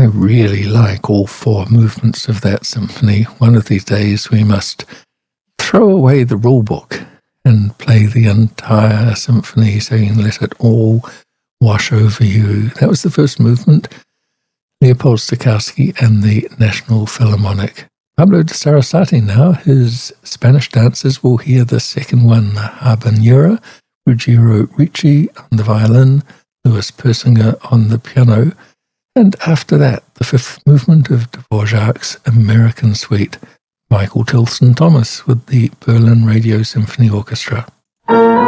really like all four movements of that symphony. One of these days we must throw away the rule book and play the entire symphony so you can let it all wash over you. That was the first movement, Leopold Stokowski and the National Philharmonic. Pablo de Sarasate now, his Spanish dancers will hear the second one, Habanera, Ruggiero Ricci on the violin, Louis Persinger on the piano, and after that, the fifth movement of Dvorak's American Suite, Michael Tilson Thomas with the Berlin Radio Symphony Orchestra.